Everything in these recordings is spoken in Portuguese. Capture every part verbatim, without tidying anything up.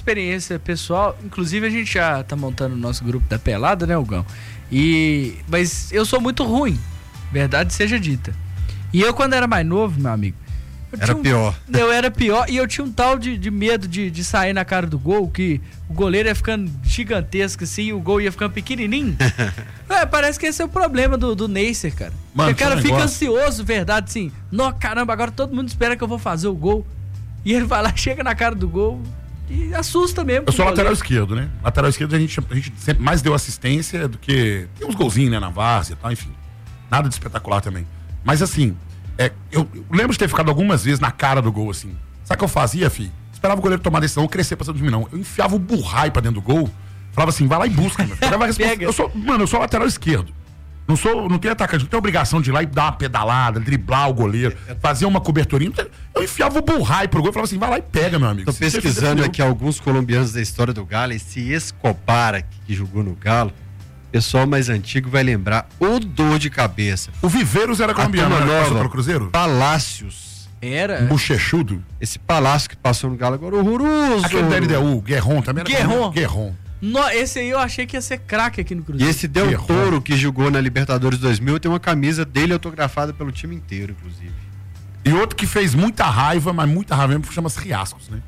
experiência pessoal, inclusive a gente já tá montando o nosso grupo da pelada, né, Hugão? E, mas eu sou muito ruim, verdade seja dita. E eu, quando era mais novo, meu amigo, eu era um, pior. Eu era pior e eu tinha um tal de, de medo de, de sair na cara do gol, que o goleiro ia ficando gigantesco assim e o gol ia ficando pequenininho. É, parece que esse é o problema do, do Neisser, cara. Mano, o cara fica negócio. ansioso, verdade, assim. Não, caramba, agora todo mundo espera que eu vou fazer o gol. E ele vai lá, chega na cara do gol e assusta mesmo. Eu sou lateral esquerdo, né? Lateral esquerdo a gente, a gente sempre mais deu assistência do que... Tem uns golzinhos, né, na várzea e tal, enfim. Nada de espetacular também. Mas assim, é, eu, eu lembro de ter ficado algumas vezes na cara do gol, assim. Sabe o que eu fazia, filho? Esperava o goleiro tomar a decisão, eu crescer pra cima de mim, não. Eu enfiava o burrai pra dentro do gol, falava assim, vai lá e busca, meu filho. Eu sou, mano, eu sou lateral esquerdo. Não sou, não tenho atacante, não tenho obrigação de ir lá e dar uma pedalada, driblar o goleiro, fazer uma coberturinha. Eu enfiava o burrai pro gol e falava assim, vai lá e pega, meu amigo. Tô pesquisando aqui alguns colombianos da história do Galo, esse Escobar que jogou no Galo, o pessoal mais antigo vai lembrar o dor de cabeça. O Viveiros era colombiano, não era pelo Cruzeiro? Palácios. Era? Bochechudo. Esse Palácio que passou no Galo agora, horroroso. Aquele da L D U, Guerron também era. Guerron. Guerron. No, esse aí eu achei que ia ser craque aqui no Cruzeiro. E esse Del Toro que jogou na Libertadores dois mil tem uma camisa dele autografada pelo time inteiro, inclusive. E outro que fez muita raiva, mas muita raiva mesmo, chama-se Riascos, né?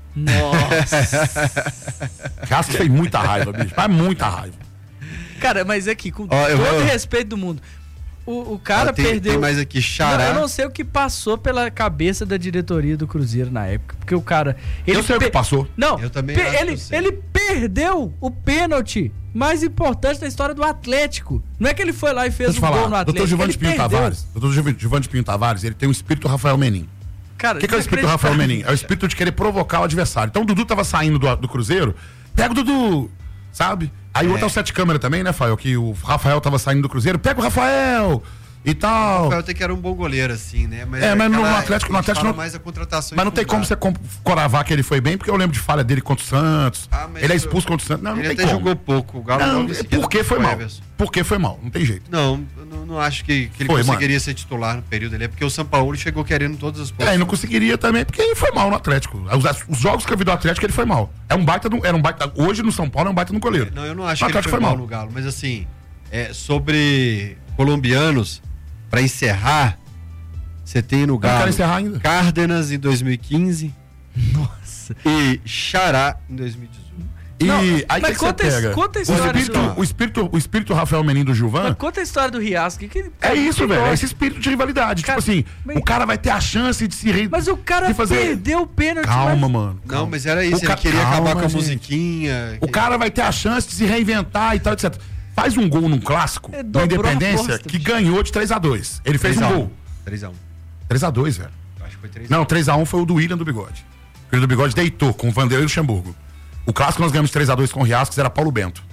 Nossa. Riascos fez muita raiva, bicho. Mas muita raiva. Cara, mas aqui, com Ó, todo vou... respeito do mundo, o, o cara ah, tem, perdeu... Tem mais aqui, Xará. Não, eu não sei o que passou pela cabeça da diretoria do Cruzeiro na época, porque o cara... Ele eu sei pe... o que passou. Não, eu também pe... ele, sei. ele perdeu o pênalti mais importante da história do Atlético. Não é que ele foi lá e fez um falar, gol no Atlético. doutor Givante Pinho perdeu. Tavares, doutor Givante Pinho Tavares, ele tem um espírito Rafael Menin. Cara, o que, que é o espírito Rafael Menin? É o espírito de querer provocar o adversário. Então o Dudu tava saindo do, do Cruzeiro, pega o Dudu, sabe? Aí o é. outro é o Sete Câmera também, né, Fael? Que o Rafael tava saindo do Cruzeiro, pega o Rafael e tal. O Rafael até que era um bom goleiro, assim, né? Mas é, mas aquela, no Atlético, no Atlético não. Mais a contratação mas não tem como você coravar que ele foi bem, porque eu lembro de falha dele contra o Santos. Ah, ele é expulso eu, contra o Santos. Não, não ele tem até como. jogou pouco. O Galo não, porque foi mal. Porque foi mal, não tem jeito. Não, eu não, não acho que, que ele foi, conseguiria mano. ser titular no período ali, é porque o Sampaoli chegou querendo todas as posições. É, e não conseguiria também, porque ele foi mal no Atlético. Os, os jogos que eu vi do Atlético, ele foi mal. É um baita, era um baita. Hoje no São Paulo é um baita no goleiro. É, não, eu não acho no que ele foi, foi mal, mal no Galo, mas assim, é, sobre colombianos, pra encerrar, você tem no Galo eu quero encerrar ainda. Cárdenas em dois mil e quinze. Nossa. E Xará em dois mil e dezoito. E não, aí mas que conta, você pega? conta a história o espírito, do... o espírito, o espírito Rafael Menin do Gilvan. Mas conta a história do Riasco. Que, que, é isso, velho. gosta. É esse espírito de rivalidade. Cara, tipo assim, mas... o cara vai ter a chance de se re... Mas o cara fazer... perdeu o pênalti. Calma, mas... mano. Calma. Não, mas era isso. O Ele ca... queria calma, acabar com a gente. musiquinha. O cara vai ter a chance de se reinventar e tal, etcétera. Faz um gol num clássico, é, da Independência, que bicho. ganhou de três a dois. Ele fez um gol. três a um. três a dois, velho. Acho que foi três a um. Não, três a um foi o do William do Bigode. O William do Bigode deitou com o Vanderlei Luxemburgo. O clássico nós ganhamos três a dois com o Riascos, era Paulo Bento.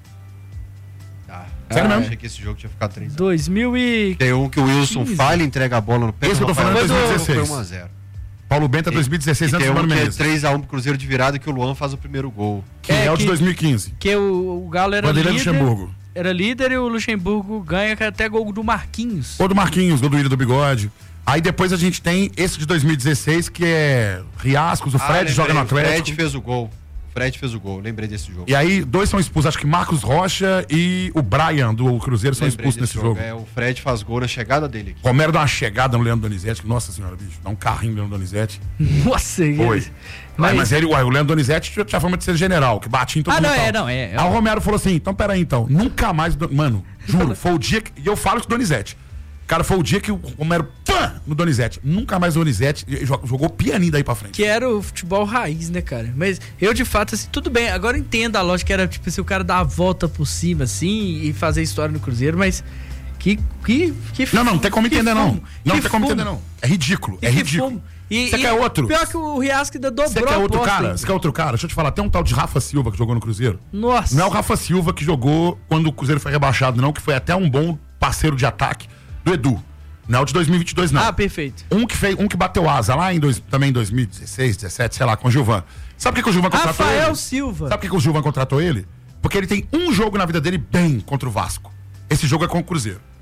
Ah, Sério ah, mesmo? Achei que esse jogo tinha ficado três a um. dois mil e... Tem um que o Wilson falha e entrega a bola no pé. Esse que eu tô falando é dois mil e dezesseis. Foi um a zero. Paulo Bento é dois mil e dezesseis, antes do Mano Menezes. Menezes. Tem um que é três a um pro Cruzeiro de virada que o Luan faz o primeiro gol. Que é, é o de dois mil e quinze. Que o, o Galo era Vanderlei líder. Luxemburgo. Era líder e o Luxemburgo ganha até gol do Marquinhos. Ou do Marquinhos, gol do William do Bigode. Aí depois a gente tem esse de dois mil e dezesseis, que é Riascos, o Fred ah, joga no Atlético. O Fred fez o gol. O Fred fez o gol, lembrei desse jogo. E aí, dois são expulsos, acho que Marcos Rocha e o Brian do Cruzeiro são lembrei expulsos nesse jogo. jogo. É, o Fred faz gol na chegada dele aqui. Romero dá uma chegada no Leandro Donizete, que, nossa senhora, bicho, dá um carrinho no Leandro Donizete. Nossa, foi. Mas, mas ele, uai, o Leandro Donizete tinha fama de ser general, que batia em todo ah, mundo. Ah, não, tal. é, não, é. é. Aí o Romero falou assim, então peraí, então, nunca mais, mano, juro, foi o dia que, e eu falo com o Donizete. Cara, foi o dia que o Romero, pã, no Donizete. Nunca mais o Donizete jogou pianinho daí pra frente. Que era o futebol raiz, né, cara? Mas eu, de fato, assim, tudo bem. Agora eu entendo a lógica, era tipo assim, o cara dar a volta por cima, assim, e fazer história no Cruzeiro, mas que... que, que não, não, não tem como entender, fumo, não. Não tem como entender, não. É ridículo, e é ridículo. E, Você e quer outro? Pior que o Riasco ainda dobrou. Você quer outro cara? Você quer outro cara? Deixa eu te falar, tem um tal de Rafa Silva que jogou no Cruzeiro. Nossa. Não é o Rafa Silva que jogou quando o Cruzeiro foi rebaixado, não, que foi até um bom parceiro de ataque do Edu. Não é o de dois mil e vinte e dois, não. Ah, perfeito. Um que, fez, um que bateu asa lá em dois, também em dois mil e dezesseis, dezessete, sei lá, com o Gilvan. Sabe por que, que o Gilvan contratou Rafael ele? Rafael Silva. Sabe por que, que o Gilvan contratou ele? Porque ele tem um jogo na vida dele bem contra o Vasco. Esse jogo é com o Cruzeiro.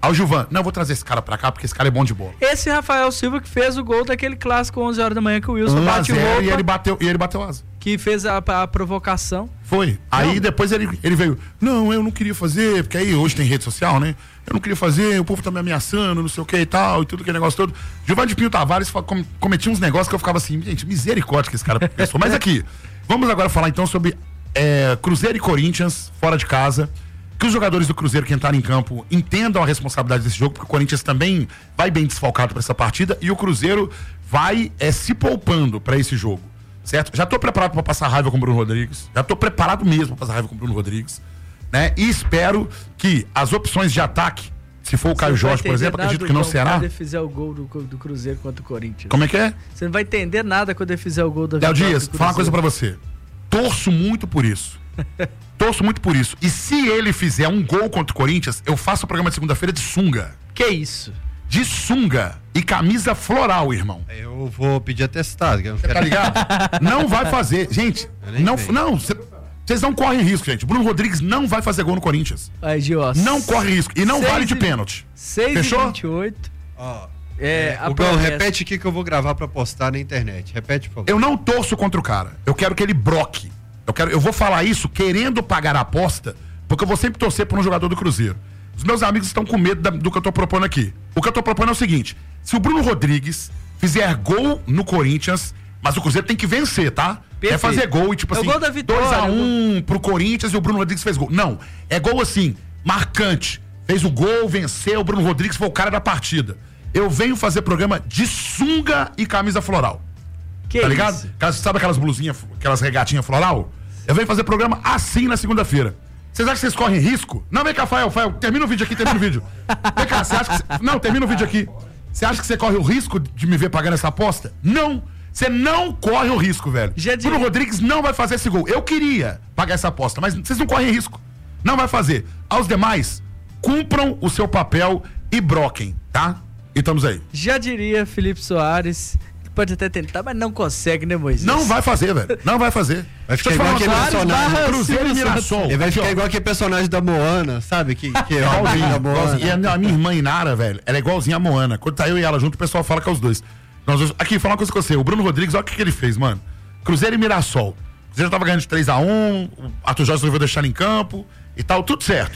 Aí o Gilvan, não, eu vou trazer esse cara pra cá porque esse cara é bom de bola. Esse Rafael Silva que fez o gol daquele clássico onze horas da manhã que o Wilson um bate o roupa, e ele bateu, e ele bateu asa. que fez a, a provocação. Foi. Aí depois ele, ele veio, não, eu não queria fazer, porque aí hoje tem rede social, né? Eu não queria fazer, o povo tá me ameaçando, não sei o que e tal, e tudo aquele negócio todo. Gilvan de Pinho Tavares com, cometia uns negócios que eu ficava assim, gente, misericórdia que esse cara pensou. Mas aqui, vamos agora falar então sobre é, Cruzeiro e Corinthians, fora de casa. Que os jogadores do Cruzeiro que entraram em campo entendam a responsabilidade desse jogo, porque o Corinthians também vai bem desfalcado para essa partida e o Cruzeiro vai é, se poupando para esse jogo, certo? Já tô preparado para passar raiva com o Bruno Rodrigues, já tô preparado mesmo para passar raiva com o Bruno Rodrigues, né? E espero que as opções de ataque, se for o Caio Jorge, por exemplo, acredito que não será. Quando ele fizer o gol do, do Cruzeiro contra o Corinthians. Como é que é? Você não vai entender nada quando ele fizer o gol da Léo Dias, fala uma coisa para você. Torço muito por isso. Torço muito por isso. E se ele fizer um gol contra o Corinthians, eu faço o programa de segunda-feira de sunga. Que isso? De sunga e camisa floral, irmão. Eu vou pedir atestado. Você tá ligado? Não vai fazer. Gente, não, não, vocês não correm risco, gente. Bruno Rodrigues não vai fazer gol no Corinthians. Ai, Gios. Não corre risco. E não vale de pênalti. seis e vinte e oito. Ó. É, o Gão, repete aqui que eu vou gravar pra postar na internet. Repete, por favor. Eu não torço contra o cara. Eu quero que ele broque. Eu, quero, eu vou falar isso querendo pagar a aposta, porque eu vou sempre torcer por um jogador do Cruzeiro. Os meus amigos estão com medo da, do que eu tô propondo aqui. O que eu tô propondo é o seguinte: se o Bruno Rodrigues fizer gol no Corinthians, mas o Cruzeiro tem que vencer, tá? Perfeito. É fazer gol e tipo é assim, gol da vitória, dois a um pro Corinthians e o Bruno Rodrigues fez gol. Não, é gol assim, marcante. Fez o gol, venceu, o Bruno Rodrigues foi o cara da partida. Eu venho fazer programa de sunga e camisa floral. Que tá ligado? isso? Aquelas, sabe aquelas blusinhas, aquelas regatinhas floral? Eu venho fazer programa assim na segunda-feira. Vocês acham que vocês correm risco? Não, vem cá, Fael, Fael, termina o vídeo aqui, termina o vídeo. Vem cá, você acha que... Cê... Não, termina o vídeo aqui. Você acha que você corre o risco de me ver pagando essa aposta? Não! Você não corre o risco, velho. Já Bruno de... Rodrigues não vai fazer esse gol. Eu queria pagar essa aposta, mas vocês não correm risco. Não vai fazer. Aos demais, cumpram o seu papel e broquem, tá? E estamos aí. Já diria Felipe Soares, que pode até tentar, mas não consegue, né, Moisés? Não vai fazer, velho. Não vai fazer. Vai ficar igual aquele personagem Cruzeiro e Mirassol. Ele vai ficar igual aquele personagem da Moana, sabe? Que, que é igualzinho da Moana. E a minha irmã Inara, velho, ela é igualzinha a Moana. Quando tá eu e ela junto, o pessoal fala que é os dois. Nós, aqui, falar uma coisa com você. O Bruno Rodrigues, olha o que, que ele fez, mano. Cruzeiro e Mirassol. O Cruzeiro tava ganhando de três a um, o Arthur Jorge resolveu deixar ele em campo e tal, tudo certo.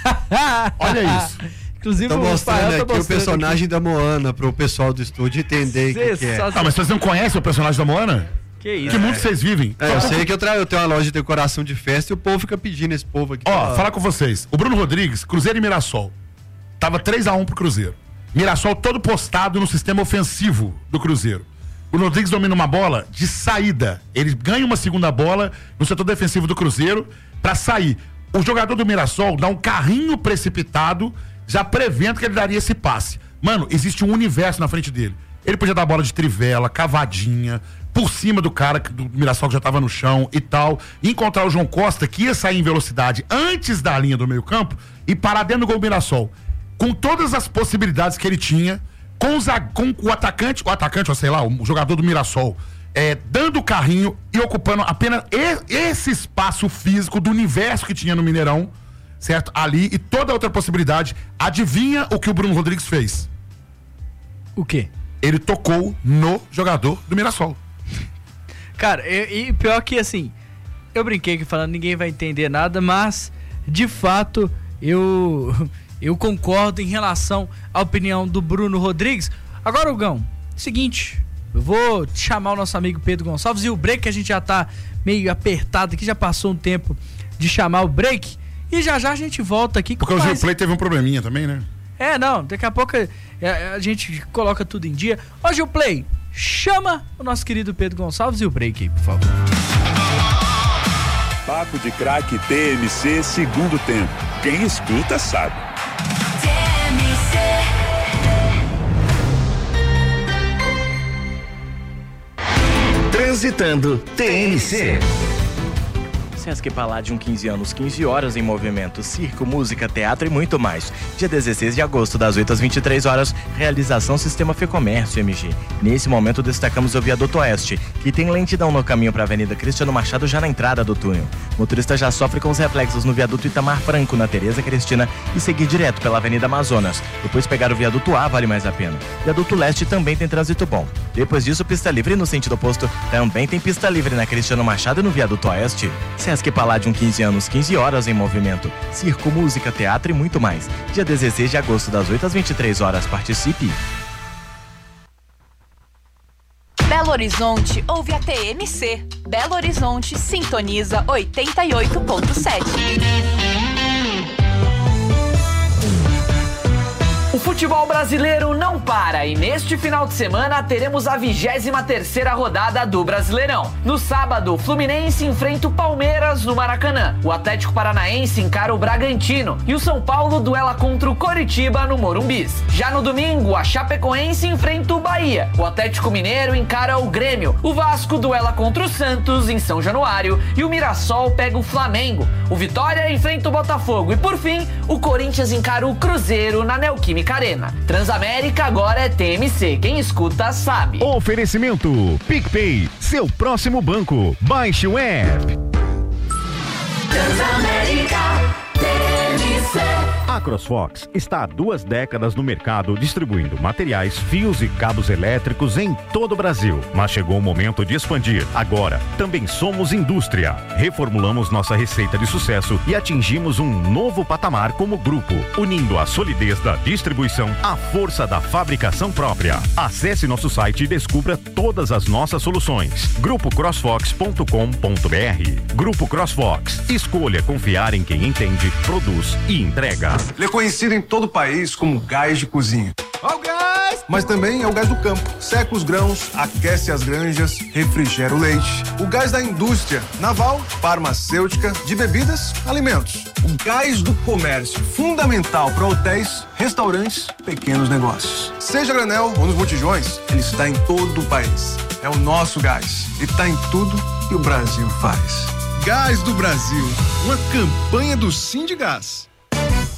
Olha isso. Inclusive, tô mostrando o aqui o personagem aqui da Moana pro pessoal do estúdio entender o que, que é. Ah, mas vocês não conhecem o personagem da Moana? Que isso? Que mundo vocês vivem? É, eu sei que eu, tra... eu tenho uma loja de decoração de festa e o povo fica pedindo esse povo aqui. Ó, pra... falar com vocês. O Bruno Rodrigues, Cruzeiro e Mirassol. Tava três a um pro Cruzeiro. Mirassol todo postado no sistema ofensivo do Cruzeiro. O Bruno Rodrigues domina uma bola de saída. Ele ganha uma segunda bola no setor defensivo do Cruzeiro pra sair. O jogador do Mirassol dá um carrinho precipitado, já prevendo que ele daria esse passe. Mano, existe um universo na frente dele. Ele podia dar bola de trivela, cavadinha, por cima do cara do Mirassol que já tava no chão e tal. E encontrar o João Costa, que ia sair em velocidade antes da linha do meio campo e parar dentro do gol do Mirassol. Com todas as possibilidades que ele tinha, com, os, com o atacante, o atacante, ou sei lá, o jogador do Mirassol, é, dando o carrinho e ocupando apenas e, esse espaço físico do universo que tinha no Mineirão, certo? Ali, e toda outra possibilidade. Adivinha o que o Bruno Rodrigues fez? O quê? Ele tocou no jogador do Mirassol. Cara, e, e pior que assim, eu brinquei aqui falando, ninguém vai entender nada, mas de fato eu eu concordo em relação à opinião do Bruno Rodrigues. Agora, Hugão, seguinte, eu vou chamar o nosso amigo Pedro Gonçalves e o break, que a gente já tá meio apertado aqui, já passou um tempo de chamar o break, e já já a gente volta aqui. Porque o Gilplay teve um probleminha também, né? É, não, daqui a pouco a, a gente coloca tudo em dia. Ó, Gilplay, chama o nosso querido Pedro Gonçalves e o break aí, por favor. Papo de Craque T M C, segundo tempo. Quem escuta sabe. T M C. Transitando T M C. Sesc Palladium, quinze anos, quinze horas em movimento, circo, música, teatro e muito mais. Dia dezesseis de agosto, das oito às vinte e três horas, realização Sistema Fecomércio M G. Nesse momento destacamos o Viaduto Oeste, que tem lentidão no caminho para a Avenida Cristiano Machado já na entrada do túnel. O motorista já sofre com os reflexos no Viaduto Itamar Franco, na Tereza Cristina, e seguir direto pela Avenida Amazonas. Depois pegar o Viaduto A vale mais a pena. Viaduto Leste também tem trânsito bom. Depois disso, pista livre no sentido oposto. Também tem pista livre na Cristiano Machado e no Viaduto Oeste. Sesc Palladium, quinze anos, quinze horas em movimento. Circo, música, teatro e muito mais. Dia dezesseis de agosto, das oito às vinte e três horas. Participe! Belo Horizonte ouve a T M C. Belo Horizonte sintoniza oitenta e oito ponto sete. O futebol brasileiro não para e neste final de semana teremos a vigésima terceira rodada do Brasileirão. No sábado, o Fluminense enfrenta o Palmeiras no Maracanã. O Atlético Paranaense encara o Bragantino e o São Paulo duela contra o Coritiba no Morumbis. Já no domingo, a Chapecoense enfrenta o Bahia. O Atlético Mineiro encara o Grêmio. O Vasco duela contra o Santos em São Januário e o Mirassol pega o Flamengo. O Vitória enfrenta o Botafogo e por fim, o Corinthians encara o Cruzeiro na Neoquímica Arena. Transamérica agora é T M C. Quem escuta sabe. Oferecimento PicPay, seu próximo banco. Baixe o app. Transamérica T M C. A CrossFox está há duas décadas no mercado distribuindo materiais, fios e cabos elétricos em todo o Brasil. Mas chegou o momento de expandir. Agora, também somos indústria. Reformulamos nossa receita de sucesso e atingimos um novo patamar como grupo, unindo a solidez da distribuição à força da fabricação própria. Acesse nosso site e descubra todas as nossas soluções. grupo crossfox ponto com ponto br. Grupo CrossFox. Escolha confiar em quem entende, produz e entrega. Ele é conhecido em todo o país como gás de cozinha. Ó, o gás! Mas também é o gás do campo. Seca os grãos, aquece as granjas, refrigera o leite. O gás da indústria naval, farmacêutica, de bebidas, alimentos. O gás do comércio, fundamental para hotéis, restaurantes, pequenos negócios. Seja granel ou nos botijões, ele está em todo o país. É o nosso gás e está em tudo que o Brasil faz. Gás do Brasil, uma campanha do Sindgás.